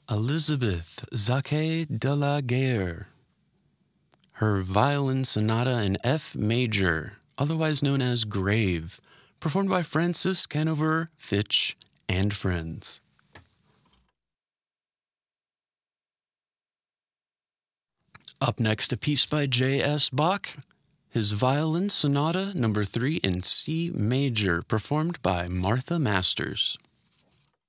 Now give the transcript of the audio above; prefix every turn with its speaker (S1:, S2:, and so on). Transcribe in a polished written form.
S1: Elizabeth Jacquet de la Guerre. Her Violin Sonata in F major, otherwise known as Grave, performed by Francis Canover Fitch and friends. Up next, a piece by J.S. Bach, his Violin Sonata No. 3 in C major, performed by Martha Masters.